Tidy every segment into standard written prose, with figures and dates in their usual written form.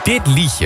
dit liedje.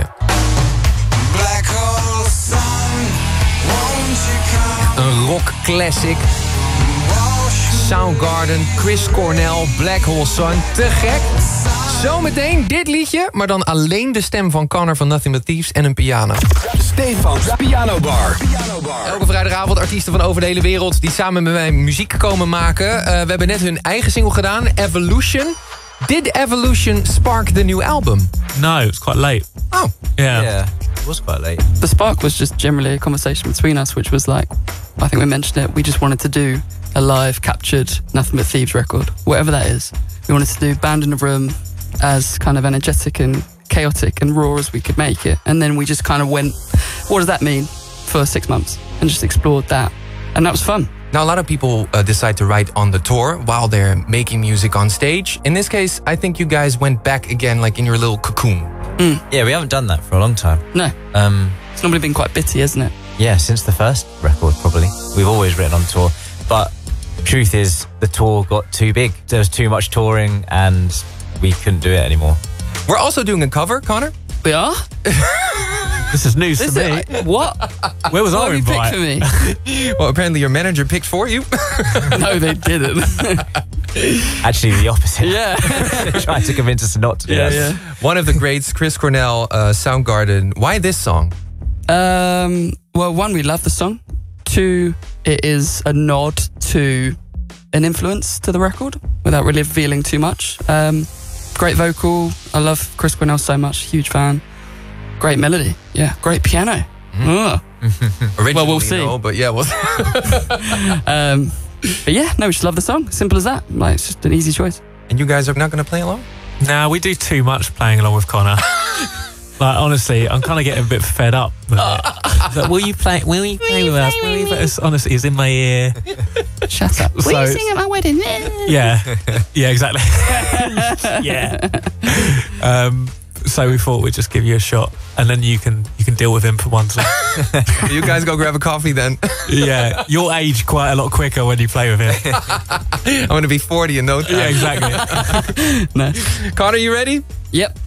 Een rock classic. Soundgarden, Chris Cornell, Black Hole Sun. Te gek. Zometeen dit liedje, maar dan alleen de stem van Connor van Nothing But Thieves en een piano. Stefans Piano Bar. Elke vrijdagavond artiesten van over de hele wereld die samen met mij muziek komen maken. We hebben net hun eigen single gedaan, Evolution. Did Evolution spark the new album? No, it was quite late. Oh. Yeah. It was quite late. The spark was just generally a conversation between us, which was like, I think we mentioned it, we just wanted to do a live captured Nothing But Thieves record, whatever that is. We wanted to do band in a room as kind of energetic and chaotic and raw as we could make it. And then we just kind of went, what does that mean, for 6 months, and just explored that. And that was fun. Now, a lot of people decide to write on the tour while they're making music on stage. In this case, I think you guys went back again, like in your little cocoon. Yeah, we haven't done that for a long time. No. It's normally been quite bitty, isn't it? Yeah, since the first record, probably. We've always written on tour. But truth is, the tour got too big. There was too much touring and we couldn't do it anymore. We're also doing a cover, Connor. We are? This is news to me. What? Where was our What have you picked invite? for me? Well, apparently your manager picked for you. No, they didn't. Actually, the opposite. Yeah. They tried to convince us not to do that. Yeah. One of the greats, Chris Cornell, Soundgarden. Why this song? Well, one, we love the song. Two, it is a nod to an influence to the record without really revealing too much. Great vocal. I love Chris Cornell so much. Huge fan. Great melody. Yeah. Great piano. Originally, well, we'll see. No, but yeah, well. But yeah, no, we just love the song. Simple as that. Like, it's just an easy choice. And you guys are not going to play along? Nah, we do too much playing along with Connor. Like, honestly, I'm kind of getting a bit fed up with it. Like, will you play with us? Will you play us? Honestly, it's in my ear. Shut up. So, will you sing at my wedding? Yeah. Yeah, exactly. Yeah. So we thought we'd just give you a shot, and then you can deal with him for one song. You guys go grab a coffee then. Yeah, you'll age quite a lot quicker when you play with him. I'm going to be 40 in no time. Yeah, exactly. No. Connor, you ready? Yep.